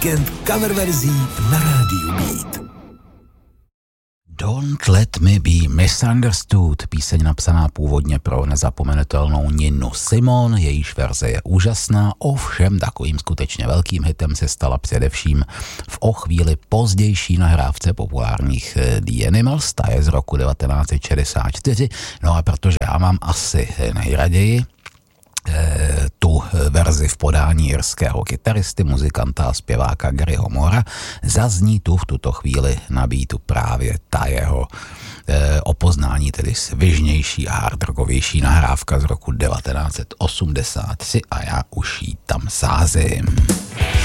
Víkend coververzí na rádiu Beat. Don't Let Me Be Misunderstood, píseň napsaná původně pro nezapomenutelnou Ninu Simone, jejíž verze je úžasná, ovšem takovým skutečně velkým hitem se stala především v o chvíli pozdější nahrávce populárních The Animals, ta je z roku 1964, no a protože já mám asi nejraději tu verzi v podání irského kytaristy, muzikanta a zpěváka Garyho Moora, zazní tu v tuto chvíli na beatu právě ta jeho opoznání, tedy svižnější a hardrockovější nahrávka z roku 1983 a já už ji tam sázím.